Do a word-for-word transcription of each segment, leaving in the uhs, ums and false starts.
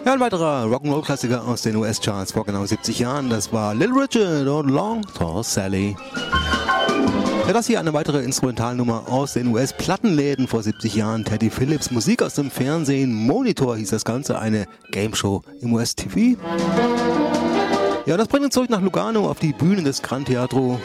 Ja, ein weiterer Rock'n'Roll-Klassiker aus den U S-Charts vor genau siebzig Jahren, das war Little Richard und Long Tall Sally. Ja, das hier eine weitere Instrumentalnummer aus den U S-Plattenläden vor siebzig Jahren. Teddy Phillips, Musik aus dem Fernsehen, Monitor hieß das Ganze, eine Game-Show im U S-T V. Ja, das bringt uns zurück nach Lugano auf die Bühne des Gran Teatro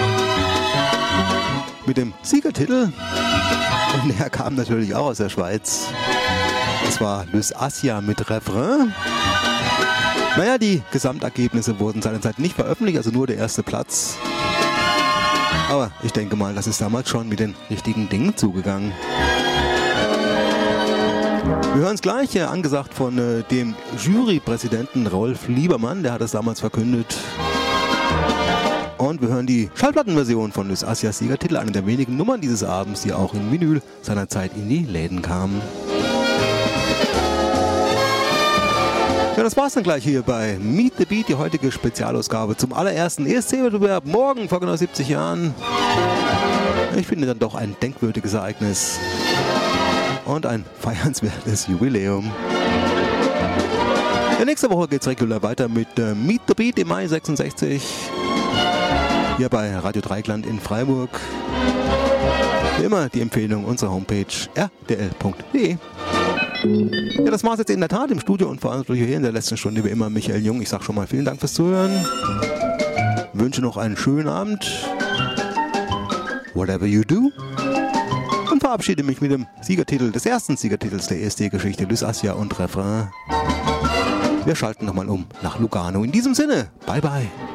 mit dem Siegertitel. Und der kam natürlich auch aus der Schweiz. Das war Lys Assia mit Refrain. Naja, die Gesamtergebnisse wurden seinerzeit nicht veröffentlicht, also nur der erste Platz. Aber ich denke mal, das ist damals schon mit den richtigen Dingen zugegangen. Wir hören es gleich, äh, angesagt von äh, dem Jurypräsidenten Rolf Liebermann, der hat es damals verkündet. Und wir hören die Schallplattenversion von Lys Assias Siegertitel, eine der wenigen Nummern dieses Abends, die auch in Vinyl seinerzeit in die Läden kamen. Ja, das war's dann gleich hier bei Meet the Beat, die heutige Spezialausgabe zum allerersten E S C-Wettbewerb morgen vor genau siebzig Jahren. Ich finde dann doch ein denkwürdiges Ereignis und ein feiernswertes Jubiläum. Ja, nächste Woche geht's regulär weiter mit äh, Meet the Beat im Mai sechsundsechzig. Hier bei Radio Dreieckland in Freiburg. Wie immer die Empfehlung unserer Homepage r d l punkt d e. Ja, das war's jetzt in der Tat im Studio und vor allem hier in der letzten Stunde wie immer Michael Jung. Ich sag schon mal vielen Dank fürs Zuhören. Wünsche noch einen schönen Abend. Whatever you do. Und verabschiede mich mit dem Siegertitel des ersten Siegertitels der E S C-Geschichte, Lys Assia und Refrain. Wir schalten nochmal um nach Lugano. In diesem Sinne, bye bye.